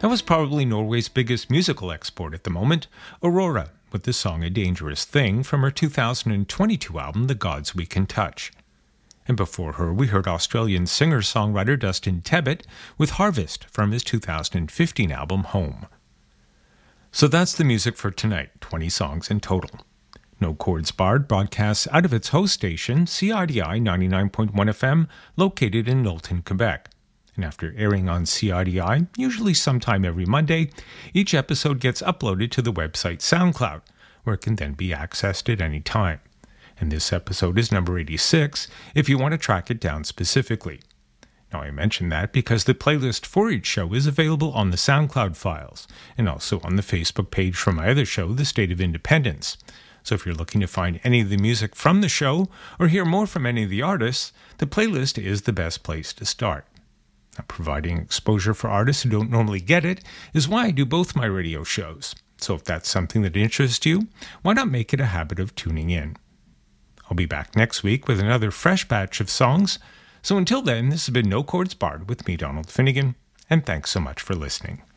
That was probably Norway's biggest musical export at the moment, Aurora, with the song A Dangerous Thing from her 2022 album The Gods We Can Touch. And before her, we heard Australian singer-songwriter Dustin Tebbit with Harvest from his 2015 album Home. So that's the music for tonight, 20 songs in total. No Chords Barred broadcasts out of its host station, CIDI 99.1 FM, located in Knowlton, Quebec. And after airing on CIDI, usually sometime every Monday, each episode gets uploaded to the website SoundCloud, where it can then be accessed at any time. And this episode is number 86, if you want to track it down specifically. Now I mention that because the playlist for each show is available on the SoundCloud files, and also on the Facebook page for my other show, The State of Independence. So if you're looking to find any of the music from the show, or hear more from any of the artists, the playlist is the best place to start. Now, providing exposure for artists who don't normally get it is why I do both my radio shows. So if that's something that interests you, why not make it a habit of tuning in? I'll be back next week with another fresh batch of songs. So until then, this has been No Chords Barred with me, Donald Finnegan, and thanks so much for listening.